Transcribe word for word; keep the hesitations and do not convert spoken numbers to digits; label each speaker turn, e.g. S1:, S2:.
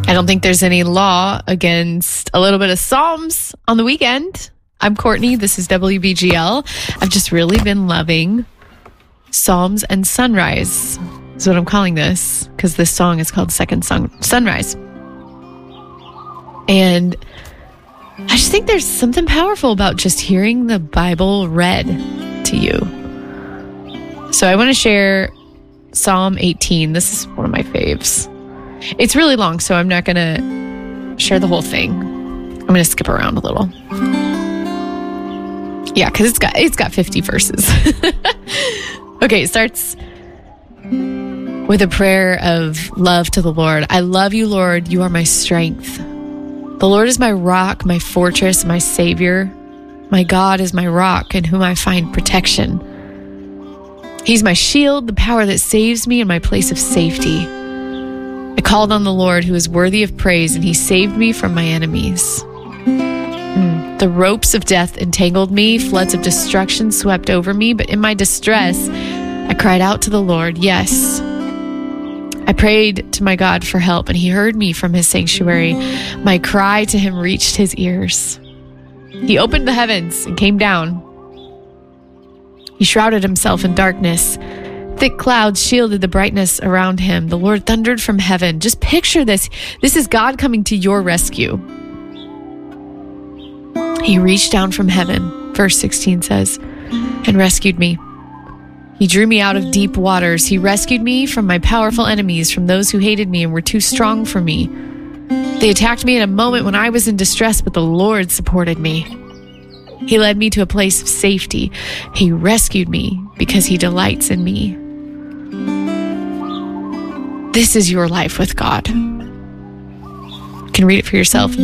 S1: I don't think there's any law against a little bit of Psalms on the weekend. I'm Courtney. This is W B G L. I've just really been loving Psalms and Sunrise is what I'm calling this, because this song is called Second Sun- Sunrise. And I just think there's something powerful about just hearing the Bible read to you. So I want to share Psalm eighteen. This is one of my faves. It's really long, so I'm not going to share the whole thing. I'm going to skip around a little. Yeah, because it's got it's got fifty verses. Okay, it starts with a prayer of love to the Lord. I love you, Lord. You are my strength. The Lord is my rock, my fortress, my savior. My God is my rock in whom I find protection. He's my shield, the power that saves me, and my place of safety. I called on the Lord who is worthy of praise, and he saved me from my enemies. Mm. The ropes of death entangled me, floods of destruction swept over me, but in my distress, I cried out to the Lord. Yes, I prayed to my God for help, and he heard me from his sanctuary. My cry to him reached his ears. He opened the heavens and came down. He shrouded himself in darkness. Thick clouds shielded the brightness around him. The Lord thundered from heaven. Just picture this. This is God coming to your rescue. He reached down from heaven, verse sixteen says, and rescued me. He drew me out of deep waters. He rescued me from my powerful enemies, from those who hated me and were too strong for me. They attacked me in a moment when I was in distress, but the Lord supported me. He led me to a place of safety. He rescued me because he delights in me. This is your life with God. You can read it for yourself in